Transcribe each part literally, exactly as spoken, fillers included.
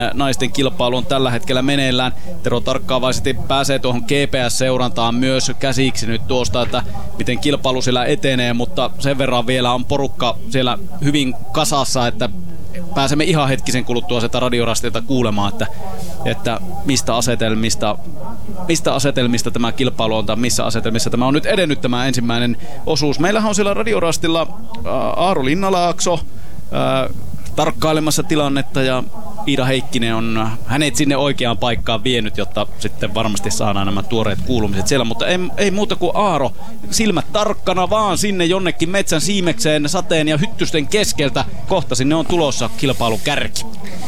Naisten kilpailu on tällä hetkellä meneillään. Tero tarkkaavaisesti pääsee tuohon G P S-seurantaan myös käsiksi nyt tuosta, että miten kilpailu siellä etenee, mutta sen verran vielä on porukka siellä hyvin kasassa, että pääsemme ihan hetkisen kuluttua sitä radiorastilta kuulemaan, että, että mistä asetelmista, mistä asetelmista tämä kilpailu on tai missä asetelmissa tämä on nyt edennyt tämä ensimmäinen osuus. Meillähän on siellä radiorastilla Aaro Linnalaakso ää, tarkkailemassa tilannetta ja Iida Heikkinen on hänet sinne oikeaan paikkaan vienyt, jotta sitten varmasti saadaan nämä tuoreet kuulumiset siellä, mutta ei, ei muuta kuin Aaro, silmät tarkkana vaan sinne jonnekin metsän siimekseen sateen ja hyttysten keskeltä. Kohta sinne on tulossa kilpailun kärki.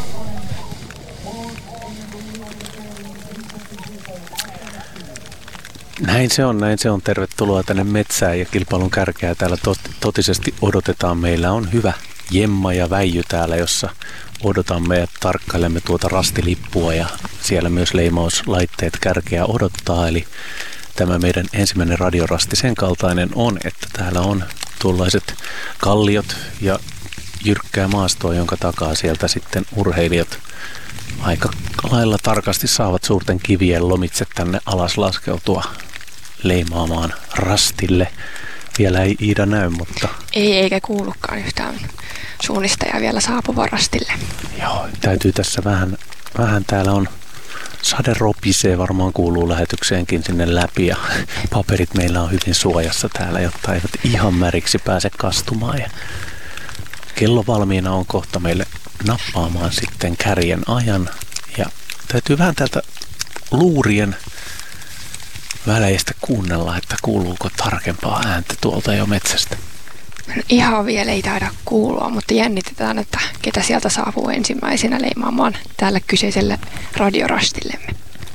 Näin se on, näin se on. Tervetuloa tänne metsään ja kilpailun kärkeä täällä tot, totisesti odotetaan. Meillä on hyvä Jemma ja Väijy täällä, jossa odotamme ja tarkkailemme tuota rastilippua ja siellä myös leimauslaitteet kärkeä odottaa. Eli tämä meidän ensimmäinen radiorasti sen kaltainen on, että täällä on tuollaiset kalliot ja jyrkkää maastoa, jonka takaa sieltä sitten urheilijat aika lailla tarkasti saavat suurten kivien lomitse tänne alas laskeutua leimaamaan rastille. Vielä ei Iida näy, mutta... Ei, eikä kuulukaan yhtään suunnistajaa vielä saapuvan rastille. Joo, täytyy tässä vähän, vähän täällä on sade ropisee, varmaan kuuluu lähetykseenkin sinne läpi ja paperit meillä on hyvin suojassa täällä, jotta eivät ihan märiksi pääse kastumaan. Ja kello valmiina on kohta meille nappaamaan sitten kärjen ajan ja täytyy vähän täältä luurien väleistä kuunnella, että kuuluuko tarkempaa ääntä tuolta jo metsästä. Ihan vielä ei taida kuulua, mutta jännitetään, että ketä sieltä saapuu ensimmäisenä leimaamaan tälle kyseiselle radiorastillemme.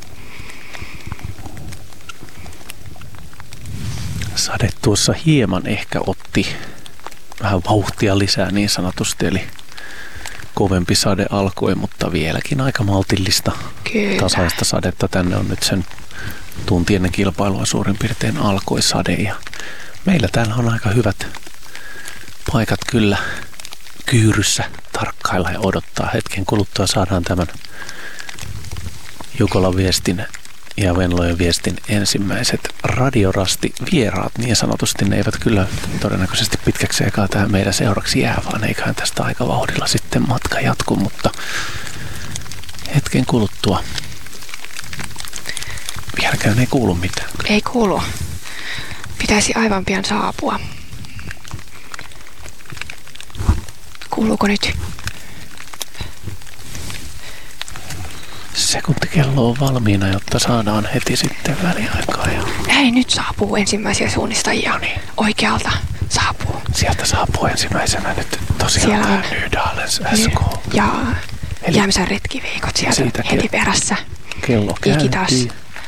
Sade tuossa hieman ehkä otti vähän vauhtia lisää niin sanotusti, eli kovempi sade alkoi, mutta vieläkin aika maltillista. Kyllä. Tasaista sadetta. Tänne on nyt sen tunti ennen kilpailua suurin piirtein alkoi sade ja meillä täällä on aika hyvät paikat kyllä kyyryssä tarkkailla ja odottaa. Hetken kuluttua saadaan tämän Jukolan viestin ja Venlojen viestin ensimmäiset radiorasti vieraat niin sanotusti. Ne eivät kyllä todennäköisesti pitkäksi aikaa tähän meidän seuraksi jää, vaan eiköhän tästä aika vauhdilla sitten matka jatku, mutta hetken kuluttua vieläkään ei kuulu mitään. Ei kuulu. Pitäisi aivan pian saapua. Kuuluuko nyt? Sekuntikello on valmiina, jotta saadaan heti sitten väliaikaa. Ja... Ei, nyt saapuu ensimmäisiä suunnistajia. No niin. Oikealta saapuu. Sieltä saapuu ensimmäisenä nyt tosiaan siellä tämä Nydalens S K. Ja Jämsän retkiviikot sieltä heti perässä. Kello käyntiin. Iki taas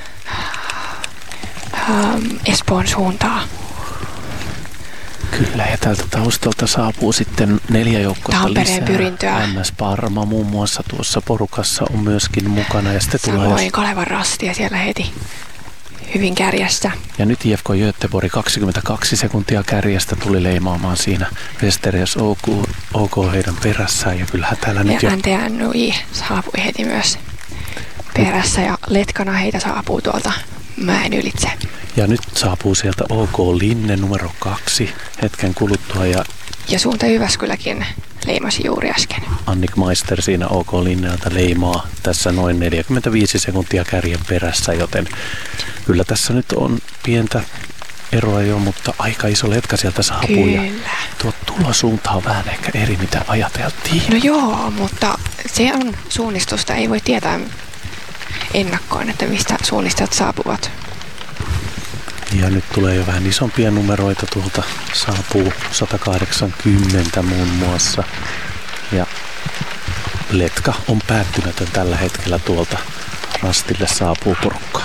ähm, Espoon suuntaa. Kyllä, ja täältä taustalta saapuu sitten neljä joukkoa lisää. Pyrintöä. M S Parma muun muassa tuossa porukassa on myöskin mukana. Ja sitten samoin tulee... Kalevan rastia siellä heti hyvin kärjessä. Ja nyt I F K Göteborg kaksikymmentäkaksi sekuntia kärjestä tuli leimaamaan siinä. Vesterias OK, OK heidän perässään. Ja kyllähän täällä ja nyt jo... N T N U I saapui heti myös perässä ja letkana heitä saapuu tuolta mäen ylitse. Ja nyt saapuu sieltä OK Linne numero kaksi hetken kuluttua ja... Ja suunta Jyväskyläkin leimasi juuri äsken. Annik Maister siinä OK Linnealta leimaa tässä noin neljäkymmentäviisi sekuntia kärjen perässä, joten kyllä tässä nyt on pientä eroa jo, mutta aika iso letka sieltä saapuu. Kyllä. Ja tuo tulosuunta on vähän ehkä eri mitä ajateltiin. No joo, mutta se on suunnistusta, ei voi tietää ennakkoon, että mistä suunnistajat saapuvat. Ja nyt tulee jo vähän isompia numeroita tuolta. Saapuu sata kahdeksankymmentä muun muassa. Ja letka on päättymätön tällä hetkellä tuolta rastille saapuu porukkaa.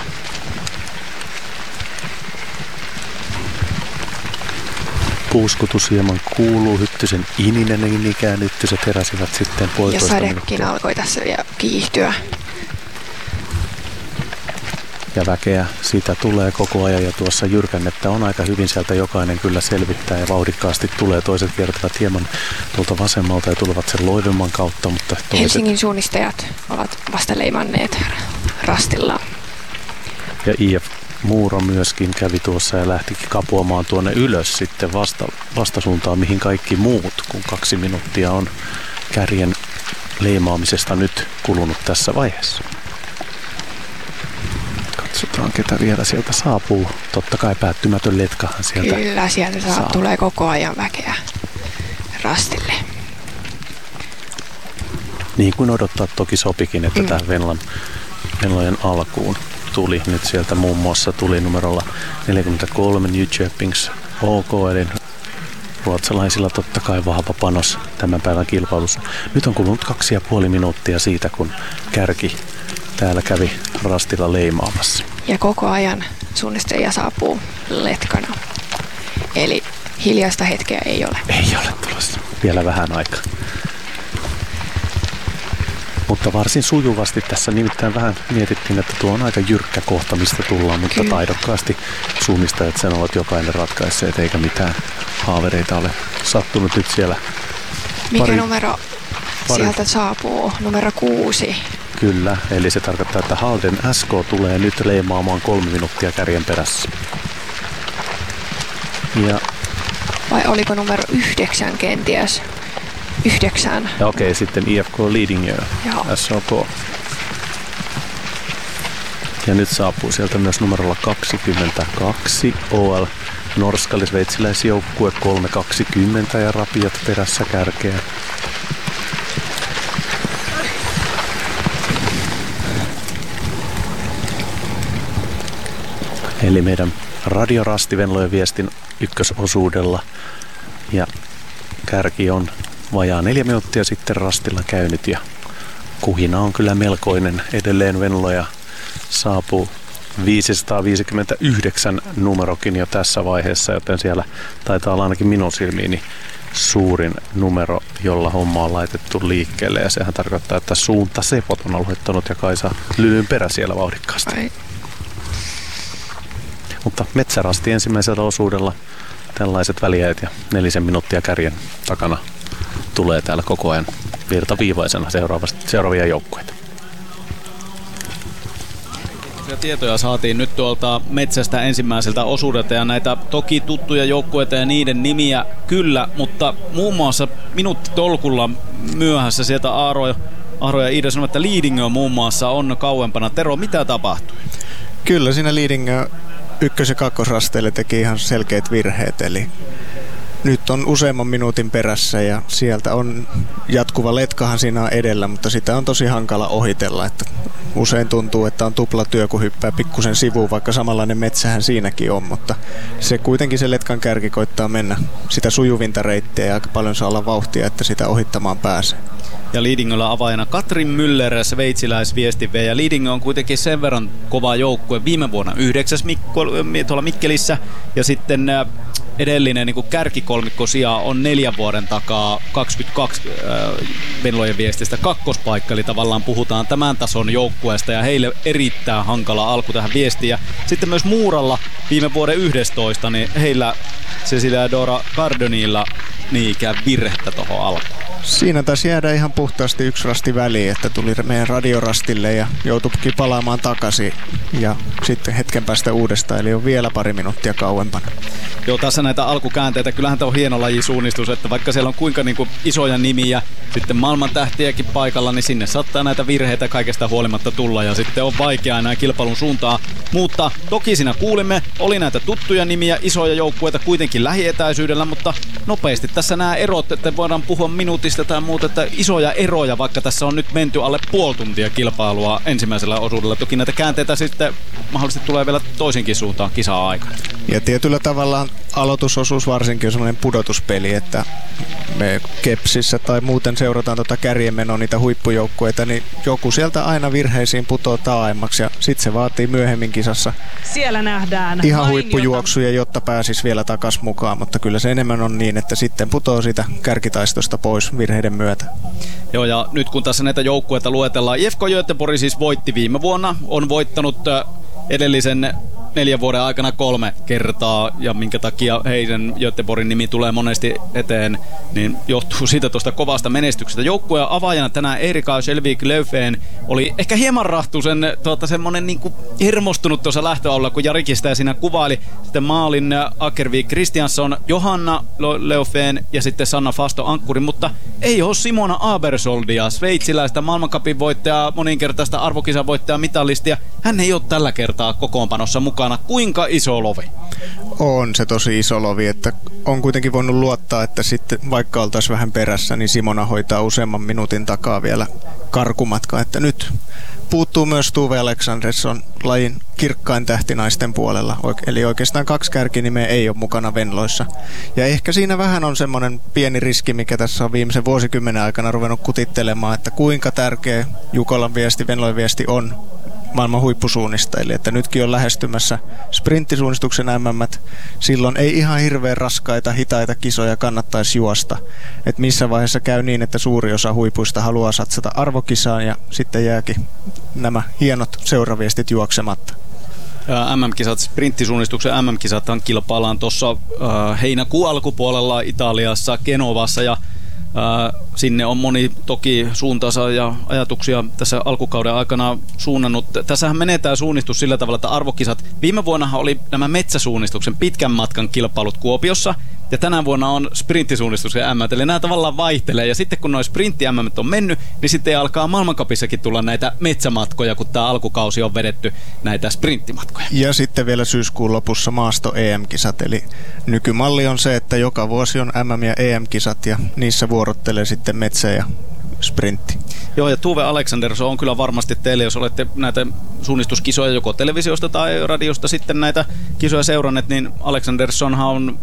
Puuskutus hieman kuuluu. Hyttysen ininen niin ikään. Hyttyset heräsivät sitten puolitoista minuuttia. Ja minuuttia. sadekin alkoi tässä vielä kiihtyä. Ja väkeä siitä tulee koko ajan ja tuossa jyrkännettä on aika hyvin sieltä jokainen kyllä selvittää ja vauhdikkaasti tulee. Toiset kiertävät hieman tuolta vasemmalta ja tulevat sen loivemman kautta, mutta toiset... Helsingin suunnistajat ovat vasta leimanneet rastilla. Ja I F Muuro myöskin kävi tuossa ja lähtikin kapuamaan tuonne ylös sitten vasta, vastasuuntaan, mihin kaikki muut, kun kaksi minuuttia on kärjen leimaamisesta nyt kulunut tässä vaiheessa. Katsotaan, ketä vielä sieltä saapuu. Totta kai päättymätön letkahan sieltä Kyllä, sieltä saa, saa. tulee koko ajan väkeä rastille. Niin kuin odottaa toki sopikin, että mm. tähän Venlan, Venlojen alkuun tuli. Nyt sieltä muun muassa tuli numerolla neljäkymmentäkolme Nyköpings O K, eli ruotsalaisilla totta kai vahva panos tämän päivän kilpailussa. Nyt on kulunut kaksi ja puoli minuuttia siitä, kun kärki täällä kävi rastilla leimaamassa. Ja koko ajan suunnistelija saapuu letkana. Eli hiljaista hetkeä ei ole. Ei ole tulossa. Vielä vähän aikaa. Mutta varsin sujuvasti tässä nimittäin vähän mietittiin, että tuo on aika jyrkkä kohta, mistä tullaan, mutta Kyllä. taidokkaasti suunnistajat sen ovat jokainen ratkaisseet, eikä mitään haavereita ole sattunut nyt siellä. Mikä pari, numero pari. sieltä saapuu? Numero kuusi. Kyllä, eli se tarkoittaa, että Halden S K tulee nyt leimaamaan kolme minuuttia kärjen perässä. Ja vai oliko numero yhdeksän kenties? Yhdeksän. Ja okei, okay, sitten I F K Lidingö, S O K. Ja nyt saapuu sieltä myös numerolla kaksikymmentäkaksi O L Norskali-sveitsiläisjoukkue kolme kaksikymmentä ja rapiat perässä kärkeä. Eli meidän radiorasti Venlojen viestin ykkösosuudella ja kärki on vajaa neljä minuuttia sitten rastilla käynyt ja kuhina on kyllä melkoinen. Edelleen Venloja saapuu viisisataaviisikymmentäyhdeksän numerokin jo tässä vaiheessa, joten siellä taitaa olla ainakin minun silmiini suurin numero, jolla homma on laitettu liikkeelle. Ja sehän tarkoittaa, että suunta Sepot on aloittanut ja Kaisa Lylyn perä siellä vauhdikkaasti. Ai. Mutta metsärasti ensimmäisellä osuudella tällaiset väliäät ja nelisen minuuttia kärjen takana tulee täällä koko ajan virtaviivaisena seuraavia joukkueita. Ja tietoja saatiin nyt tuolta metsästä ensimmäiseltä osuudelta ja näitä toki tuttuja joukkueita ja niiden nimiä kyllä, mutta muun muassa minuuttitolkulla myöhässä sieltä Aaro, Aaro ja Iida sanoi, että Lidingö muun muassa on kauempana. Tero, mitä tapahtui? Kyllä siinä Lidingö ykkös- ja kakkosrasteille teki ihan selkeät virheet, eli nyt on useamman minuutin perässä ja sieltä on jatkuva letkahan siinä on edellä, mutta sitä on tosi hankala ohitella, että usein tuntuu, että on tuplatyö, kun hyppää pikkusen sivuun, vaikka samanlainen metsähän siinäkin on, mutta se kuitenkin se letkan kärki koittaa mennä sitä sujuvinta reittiä ja aika paljon saa olla vauhtia, että sitä ohittamaan pääsee. Ja Lidingöllä avaajana Katrin Müller, sveitsiläisviestinvejä. Ja Lidingö on kuitenkin sen verran kova joukkue. Viime vuonna yhdeksäs Mikko, tuolla Mikkelissä ja sitten edellinen niin kärkikolmikko sijaa on neljän vuoden takaa kaksikymmentäkaksi äh, Venlojen viestistä kakkospaikka, eli tavallaan puhutaan tämän tason joukkueesta ja heille erittäin hankala alku tähän viestiin. Ja sitten myös Muuralla viime vuoden yksitoista, niin heillä Cecilia ja Dora Cardonilla niin ikään virhettä tuohon alkuun. Siinä taisi jäädä ihan puhtaasti yksi rasti väliin, että tuli meidän radiorastille ja joutuikin palaamaan takaisin ja sitten hetken päästä uudestaan, eli on vielä pari minuuttia kauempana. Joo, tässä näitä alkukäänteitä. Kyllähän tämä on hieno lajisuunnistus, että vaikka siellä on kuinka niin kuin isoja nimiä, sitten maailman tähtiäkin paikalla, niin sinne saattaa näitä virheitä kaikesta huolimatta tulla ja sitten on vaikeaa enää kilpailun suuntaa. Mutta toki siinä kuulimme, oli näitä tuttuja nimiä, isoja joukkueita kuitenkin lähietäisyydellä, mutta nopeasti tässä nämä erot, että voidaan puhua minuutista tai muuta, että isoja eroja, vaikka tässä on nyt menty alle puoli tuntia kilpailua ensimmäisellä osuudella. Toki näitä käänteitä sitten mahdollisesti tulee vielä toisinkin suuntaan kisaa aikana. Ja tietyllä tavalla aloitusosuus varsinkin on semmoinen pudotuspeli, että me Kepsissä tai muuten seurataan tuota kärjenmenoa, niitä huippujoukkueita, niin joku sieltä aina virheisiin putoo taaemmaksi ja sitten se vaatii myöhemmin kisassa siellä nähdään ihan huippujuoksuja, jotta pääsisi vielä takas mukaan, mutta kyllä se enemmän on niin, että sitten putoo siitä kärkitaistosta pois virheiden myötä. Joo, ja nyt kun tässä näitä joukkueita luetellaan, I F K Göteborg siis voitti viime vuonna, on voittanut edellisen neljän vuoden aikana kolme kertaa, ja minkä takia heidän Göteborgin nimi tulee monesti eteen, niin johtuu siitä tuosta kovasta menestyksestä. Joukkueen avaajana tänään Erika Selvik Löfven oli ehkä hieman rahtuisen tuota, semmoinen niin kuin hermostunut tuossa lähtöalueella, kun Jarikin sitä siinä kuvaili. Sitten maalin Akervik Kristiansson, Johanna Löfven ja sitten Sanna Fasto ankkuri, mutta ei ole Simona Abersoldia, sveitsiläistä maailmancupin voittajaa, moninkertaista arvokisan voittajaa, mitallistia. Hän ei ole tällä kertaa kokoonpanossa mukana. Kuinka iso lovi? On se tosi iso lovi, että on kuitenkin voinut luottaa, että sitten vaikka oltaisiin vähän perässä, niin Simona hoitaa useamman minuutin takaa vielä karkumatka, että nyt puuttuu myös Tuve Alexandersson, lajin kirkkain tähti naisten puolella, eli oikeastaan kaksi kärkinimeä ei ole mukana Venloissa. Ja ehkä siinä vähän on semmoinen pieni riski, mikä tässä on viimeisen vuosikymmenen aikana ruvennut kutittelemaan, että kuinka tärkeä Jukolan viesti, Venloin viesti on maailman huippusuunnistajille, että nytkin on lähestymässä sprinttisuunnistuksen M M:t. Silloin ei ihan hirveän raskaita, hitaita kisoja kannattaisi juosta. Että missä vaiheessa käy niin, että suuri osa huipuista haluaa satsata arvokisaan ja sitten jääkin nämä hienot seuraviestit juoksematta. M M-kisat, sprinttisuunnistuksen M M-kisathan kilpaillaan tuossa äh, heinäkuun alkupuolella Italiassa, Genovassa, ja Äh, sinne on moni toki suuntaansa ja ajatuksia tässä alkukauden aikana suunnannut. Tässähän menee tämä suunnistus sillä tavalla, että arvokisat, viime vuonnahan oli nämä metsäsuunnistuksen pitkän matkan kilpailut Kuopiossa, ja tänä vuonna on sprinttisuunnistuksen M M, eli nämä tavallaan vaihtelee, ja sitten kun nuo sprintti M M on mennyt, niin sitten alkaa maailmancupissakin tulla näitä metsämatkoja, kun tämä alkukausi on vedetty näitä sprinttimatkoja. Ja sitten vielä syyskuun lopussa maasto E M-kisat, eli nykymalli on se, että joka vuosi on M M- ja E M-kisat, ja niissä vuorottelee sitten metsä ja sprintti. Joo, ja Tuve Alexandersson on kyllä varmasti teille, jos olette näitä suunnistuskisoja joko televisiosta tai radiosta sitten näitä kisoja seuranneet, niin Alexanderssonhan on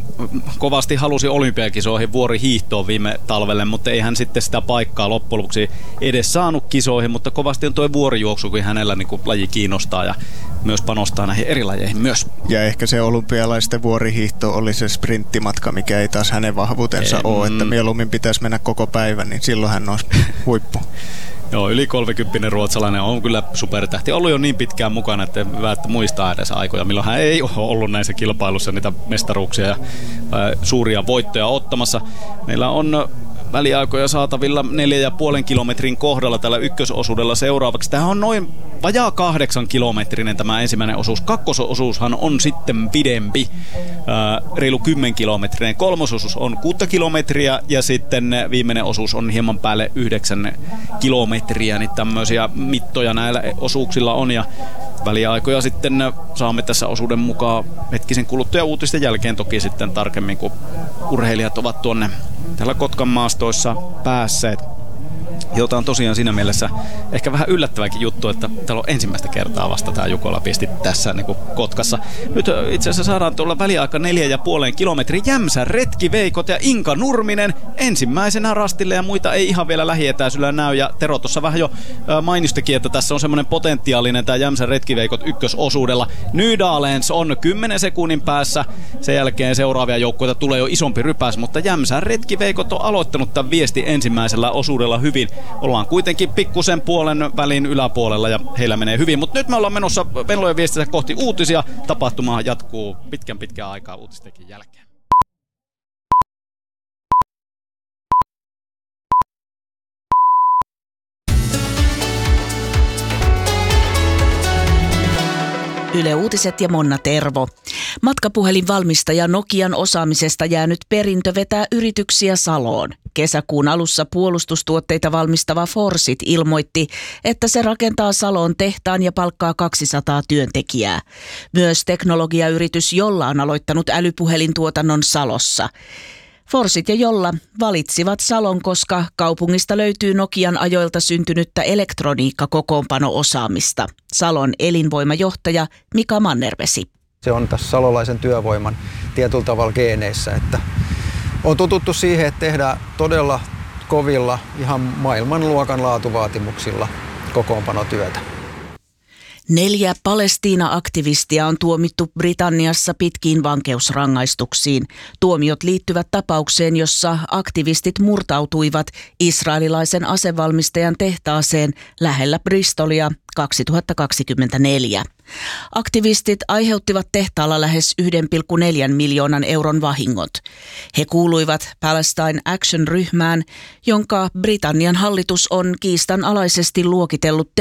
kovasti halusi olympiakisoihin vuorihiihtoon viime talvelle, mutta ei hän sitten sitä paikkaa loppujen lopuksi edes saanut kisoihin, mutta kovasti on tuo vuorijuoksu, kun hänellä niin kuin laji kiinnostaa ja myös panostaa näihin eri lajeihin myös. Ja ehkä se olympialaisten vuorihiihto oli se sprinttimatka, mikä ei taas hänen vahvuutensa en... ole, että mieluummin pitäisi mennä koko päivän, niin silloin hän olisi huippu. Joo, yli kolmekymppinen ruotsalainen on kyllä supertähti. Ollut jo niin pitkään mukana, että hyvä, että muistaa edes aikoja, milloin hän ei ole ollut näissä kilpailussa niitä mestaruuksia ja ää, suuria voittoja ottamassa. Meillä on väliaikoja saatavilla neljä ja puolen kilometrin kohdalla tällä ykkösosuudella seuraavaksi. Tämähän on noin vajaa kahdeksan kilometrinen tämä ensimmäinen osuus. Kakkososuushan on sitten pidempi, ää, reilu kymmen kilometrinen. Kolmososuus on kuutta kilometriä ja sitten viimeinen osuus on hieman päälle yhdeksän kilometriä. Niin tämmöisiä mittoja näillä osuuksilla on, ja väliaikoja sitten saamme tässä osuuden mukaan hetkisen kuluttuja uutisten jälkeen toki sitten tarkemmin, kun urheilijat ovat tuonne täällä Kotkan maastoissa päässeet. Jota on tosiaan siinä mielessä ehkä vähän yllättäväkin juttu, että täällä on ensimmäistä kertaa vasta tämä Jukola pisti tässä niin kuin Kotkassa. Nyt itse asiassa saadaan tuolla väliaika neljä ja puolen kilometri Jämsän retkiveikot ja Inka Nurminen ensimmäisenä rastille, ja muita ei ihan vielä lähietäisyydellä näy. Ja Tero tuossa vähän jo mainistikin, että tässä on semmoinen potentiaalinen tämä Jämsän retkiveikot ykkösosuudella. Nydalens on kymmenen sekunnin päässä, sen jälkeen seuraavia joukkoita tulee jo isompi rypäs, mutta Jämsän retkiveikot on aloittanut tämän viesti ensimmäisellä osuudella hyvin. Ollaan kuitenkin pikkusen puolen välin yläpuolella ja heillä menee hyvin, mutta nyt me ollaan menossa Venlojen viestissä kohti uutisia. Tapahtuma jatkuu pitkän pitkän aikaa uutistekin jälkeen. Yle Uutiset ja Monna Tervo. Matkapuhelinvalmistaja Nokian osaamisesta jäänyt perintö vetää yrityksiä Saloon. Kesäkuun alussa puolustustuotteita valmistava Forsit ilmoitti, että se rakentaa Saloon tehtaan ja palkkaa kaksisataa työntekijää. Myös teknologiayritys Jolla on aloittanut älypuhelintuotannon Salossa. Forsit ja Jolla valitsivat Salon, koska kaupungista löytyy Nokian ajoilta syntynyttä elektroniikka-kokoonpano-osaamista. Salon elinvoimajohtaja Mika Mannervesi. Se on tässä salolaisen työvoiman tietyllä tavalla geeneissä, että on tututtu siihen, että tehdään todella kovilla, ihan maailmanluokan laatuvaatimuksilla kokoonpanotyötä. Neljä Palestiina-aktivistia on tuomittu Britanniassa pitkiin vankeusrangaistuksiin. Tuomiot liittyvät tapaukseen, jossa aktivistit murtautuivat israelilaisen asevalmistajan tehtaaseen lähellä Bristolia kaksituhattakaksikymmentäneljä. Aktivistit aiheuttivat tehtaalla lähes yksi pilkku neljä miljoonan euron vahingot. He kuuluivat Palestine Action-ryhmään, jonka Britannian hallitus on kiistanalaisesti luokitellut